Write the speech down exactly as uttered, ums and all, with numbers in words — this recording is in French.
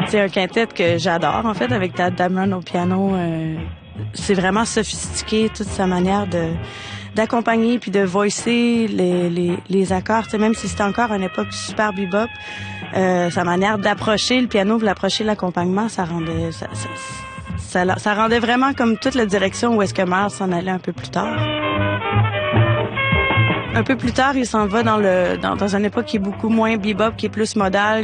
C'est un quintet que j'adore, en fait, avec Tadd Dameron au piano. Euh, c'est vraiment sophistiqué, toute sa manière de d'accompagner puis de voicer les, les, les accords. Tu sais, même si c'était encore une époque super bebop, euh, sa manière d'approcher le piano, l'approcher l'accompagnement, ça rendait ça, ça, ça, ça rendait vraiment comme toute la direction où est-ce que Miles s'en allait un peu plus tard. Un peu plus tard, il s'en va dans le dans, dans une époque qui est beaucoup moins bebop, qui est plus modale,